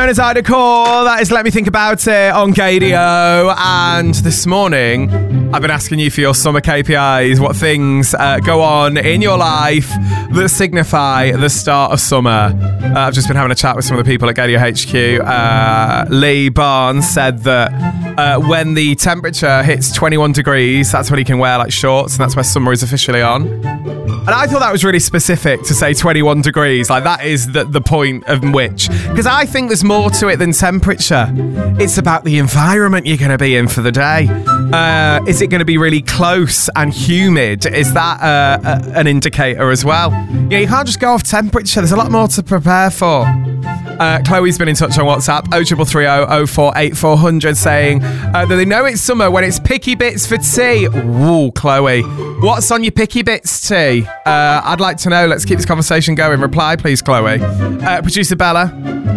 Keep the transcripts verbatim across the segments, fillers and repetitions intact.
known as Ida Core. That is Let Me Think About It on Gadio. And this morning, I've been asking you for your summer K P Is, what things uh, go on in your life that signify the start of summer. Uh, I've just been having a chat with some of the people at Gadio H Q. Uh, Lee Barnes said that uh, when the temperature hits twenty-one degrees, that's when he can wear like shorts, and that's where summer is officially on. And I thought that was really specific to say twenty-one degrees. Like, that is the, the point of which. Because I think there's more to it than temperature. It's about the environment you're going to be in for the day. Uh, is it going to be really close and humid? Is that uh, a, an indicator as well? Yeah, you can't just go off temperature. There's a lot more to prepare for. Uh, Chloe's been in touch on WhatsApp, oh three three oh, oh four eight four hundred, saying uh, that they know it's summer when it's picky bits for tea. Ooh, Chloe. What's on your picky bits tea? Uh, I'd like to know. Let's keep this conversation going. Reply, please, Chloe. Uh, Producer Bella,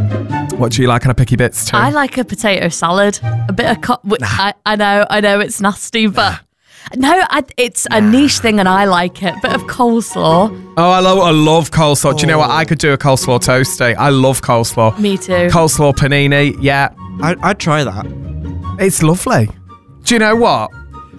what do you like on a picky bits tea? I like a potato salad. A bit of... Co- I, I know, I know it's nasty, but... No, I, it's a niche thing and I like it. Bit of coleslaw. Oh, I love, I love coleslaw. Do you know what? I could do a coleslaw toasty. I love coleslaw. Me too. Coleslaw panini, yeah. I, I'd try that. It's lovely. Do you know what?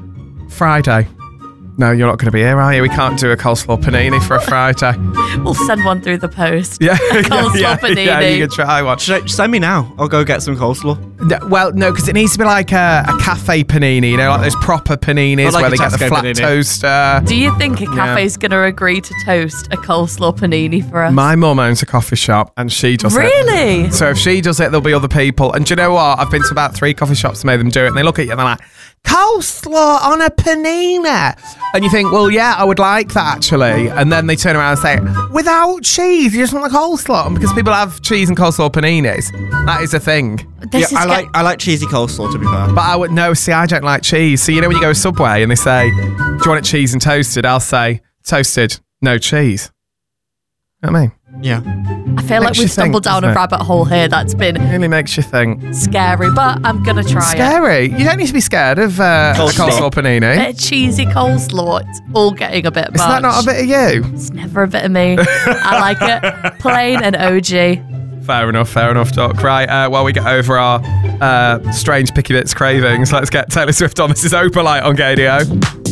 Friday. No, you're not going to be here, are you? We can't do a coleslaw panini for a Friday. We'll send one through the post. Yeah, coleslaw yeah, panini. Yeah, you can try one. Should I, send me now. I'll go get some coleslaw. No, well, no, because it needs to be like a, a cafe panini, you know, like those proper paninis like where a they get the Tesco flat panini. toaster. Do you think a cafe's going to agree to toast a coleslaw panini for us? My mum owns a coffee shop and she does it. Really? So if she does it, there'll be other people. And do you know what? I've been to about three coffee shops and made them do it. And they look at you and they're like, coleslaw on a panini. And you think, well, yeah, I would like that actually. And then they turn around and say, without cheese, you just want the coleslaw. And because people have cheese and coleslaw paninis, that is a thing. This yeah, is I get- like I like cheesy coleslaw, to be fair. But I would, no, see, I don't like cheese. So you know when you go to Subway and they say, do you want it cheese and toasted? I'll say, toasted, no cheese. You know what I mean? Yeah. I feel Makes like you we've stumbled think, down doesn't a it? rabbit hole here that's been It really makes you think. scary, but I'm going to try it. Scary. You don't need to be scared of uh, a Coleslaw. coleslaw panini. Bit of cheesy coleslaw. It's all getting a bit much. Is that not a bit of you? It's never a bit of me. I like it plain and O G. Fair enough, fair enough, Doc. Right, uh, while we get over our uh, strange picky bits cravings, let's get Taylor Swift on. This is Opalite on Gadio.